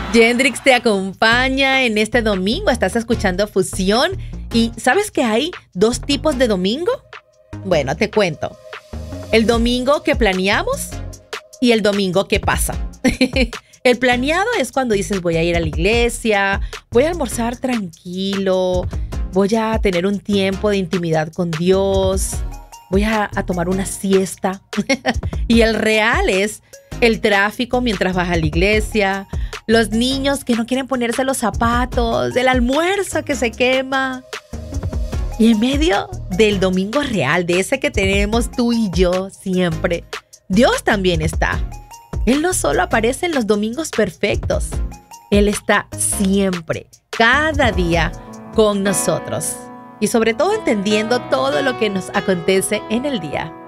Gendrix te acompaña en este domingo. Estás escuchando Fusión. ¿Y sabes que hay dos tipos de domingo? Bueno, te cuento. El domingo que planeamos y el domingo que pasa. El planeado es cuando dices voy a ir a la iglesia, voy a almorzar tranquilo, voy a tener un tiempo de intimidad con Dios, voy a tomar una siesta. Y el real es el tráfico mientras vas a la iglesia, los niños que no quieren ponerse los zapatos, el almuerzo que se quema. Y en medio del domingo real, de ese que tenemos tú y yo siempre, Dios también está. Él no solo aparece en los domingos perfectos, Él está siempre, cada día con nosotros. Y sobre todo entendiendo todo lo que nos acontece en el día.